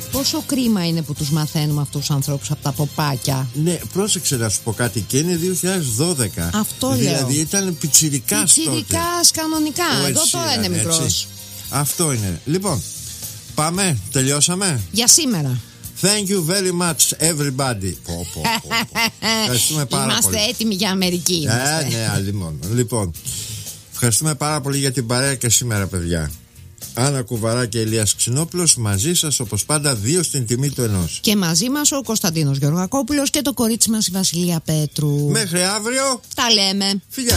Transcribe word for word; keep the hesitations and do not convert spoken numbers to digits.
Πόσο κρίμα είναι που τους μαθαίνουμε αυτούς τους ανθρώπους από τα ποπάκια. Ναι, πρόσεξε να σου πω κάτι. Και είναι δύο χιλιάδες δώδεκα. Αυτό δηλαδή, λέω. Δηλαδή ήταν πιτσιρικάς τότε. Πιτσιρικάς κανονικά. Ο Εδώ Ed τώρα Sheeran, είναι μικρός. έτσι. Αυτό είναι. Λοιπόν, πάμε, τελειώσαμε. Για σήμερα. Thank you very much everybody. Πω, πω, πω, πω. Ευχαριστούμε πάρα Είμαστε πολύ. έτοιμοι για Αμερική. Ε, ναι, αλλήμον. Λοιπόν, ευχαριστούμε πάρα πολύ για την παρέα και σήμερα, παιδιά. Άννα Κουβαρά και Ηλίας Ξινόπουλος μαζί σας όπως πάντα, δύο στην τιμή του ενός. Και μαζί μας ο Κωνσταντίνος Γεωργακόπουλος και το κορίτσι μας η Βασιλεία Πέτρου. Μέχρι αύριο. Τα λέμε. Φιλιά.